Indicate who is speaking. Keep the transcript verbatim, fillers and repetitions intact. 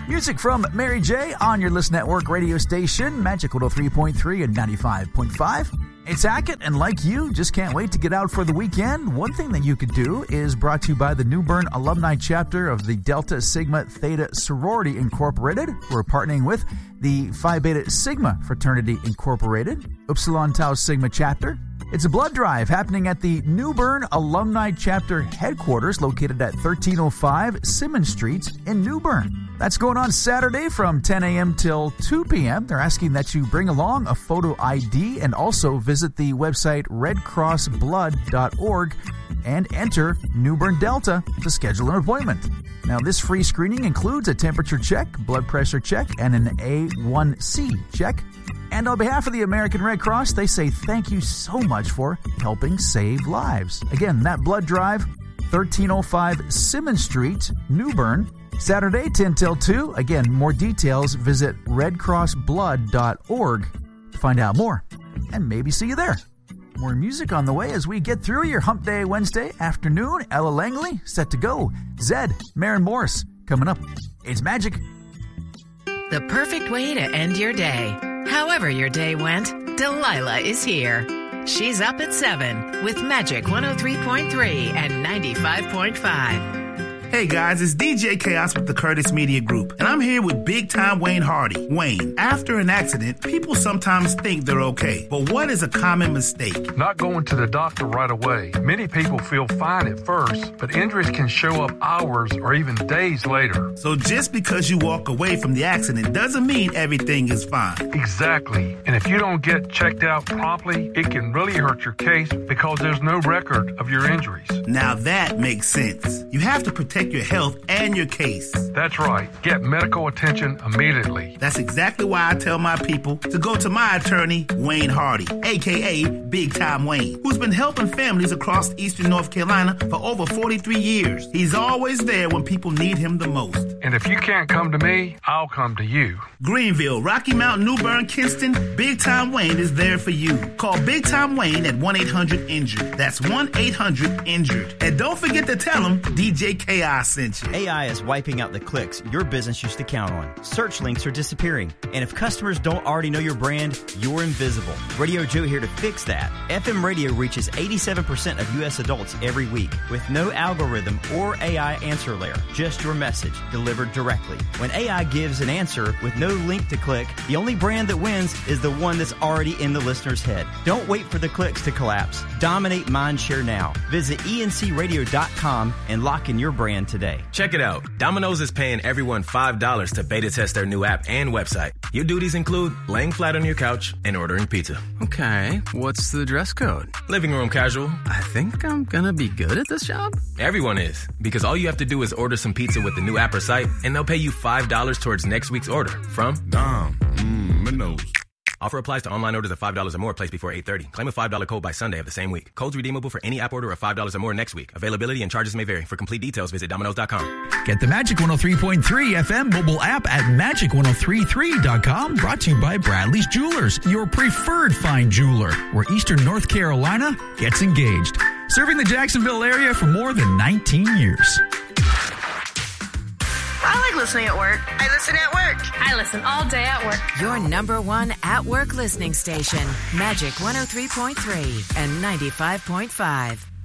Speaker 1: Music from Mary J on your Listen Network radio station, Magic one oh three point three and ninety-five point five. It's Hackett, and like you, just can't wait to get out for the weekend. One thing that you could do is brought to you by the New Bern alumni chapter of the Delta Sigma Theta Sorority Incorporated. We're partnering with the Phi Beta Sigma Fraternity Incorporated, Upsilon Tau Sigma chapter. It's a blood drive happening at the New Bern Alumni Chapter headquarters located at thirteen oh five Simmons Street in New Bern. That's going on Saturday from ten a.m. till two p.m. They're asking that you bring along a photo I D and also visit the website red cross blood dot org and enter New Bern Delta to schedule an appointment. Now, this free screening includes a temperature check, blood pressure check, and an A one C check. And on behalf of the American Red Cross, they say thank you so much for helping save lives. Again, that blood drive, thirteen oh five Simmons Street, New Bern, Saturday, ten till two. Again, more details, visit red cross blood dot org to find out more. And maybe see you there. More music on the way as we get through your Hump Day Wednesday afternoon. Ella Langley, set to go. Zed, Maren Morris, coming up. It's Magic.
Speaker 2: The perfect way to end your day. However your day went, Delilah is here. She's up at seven with Magic one oh three point three and ninety-five point five.
Speaker 3: Hey guys, it's D J Chaos with the Curtis Media Group, and I'm here with big time Wayne Hardy. Wayne, after an accident, people sometimes think they're okay, but what is a common mistake?
Speaker 4: Not going to the doctor right away. Many people feel fine at first, but injuries can show up hours or even days later.
Speaker 3: So just because you walk away from the accident doesn't mean everything is fine.
Speaker 4: Exactly. And if you don't get checked out promptly, it can really hurt your case because there's no record of your injuries.
Speaker 3: Now that makes sense. You have to protect your health and your case.
Speaker 4: That's right. Get medical attention immediately.
Speaker 3: That's exactly why I tell my people to go to my attorney, Wayne Hardy, a k a. Big Time Wayne, who's been helping families across eastern North Carolina for over forty-three years. He's always there when people need him the most.
Speaker 4: And if you can't come to me, I'll come to you.
Speaker 3: Greenville, Rocky Mount, New Bern, Kinston, Big Time Wayne is there for you. Call Big Time Wayne at one eight hundred injured. That's one eight hundred injured. And don't forget to tell him D J K I sent you.
Speaker 5: A I is wiping out the clicks your business used to count on. Search links are disappearing. And if customers don't already know your brand, you're invisible. Radio Joe here to fix that. F M radio reaches eighty-seven percent of U S adults every week with no algorithm or A I answer layer. Just your message delivered directly. When A I gives an answer with no link to click, the only brand that wins is the one that's already in the listener's head. Don't wait for the clicks to collapse. Dominate mindshare now. Visit E N C radio dot com and lock in your brand today.
Speaker 6: Check it out. Domino's is paying everyone five dollars to beta test their new app and website. Your duties include laying flat on your couch and ordering pizza.
Speaker 7: Okay, what's the dress code?
Speaker 6: Living room casual.
Speaker 7: I think I'm gonna be good at this job.
Speaker 6: Everyone is, because all you have to do is order some pizza with the new app or site, and they'll pay you five dollars towards next week's order from
Speaker 8: Dom. Mmm, Minos.
Speaker 6: Offer applies to online orders of five dollars or more placed before eight thirty. Claim a five dollar code by Sunday of the same week. Codes redeemable for any app order of five dollars or more next week. Availability and charges may vary. For complete details, visit Domino's dot com.
Speaker 1: Get the Magic one oh three point three F M mobile app at magic ten thirty-three dot com. Brought to you by Bradley's Jewelers, your preferred fine jeweler, where Eastern North Carolina gets engaged. Serving the Jacksonville area for more than nineteen years.
Speaker 9: I like listening at work. I listen at work.
Speaker 10: I listen all day at work.
Speaker 2: Your number one at-work listening station, Magic one oh three point three and ninety-five point five.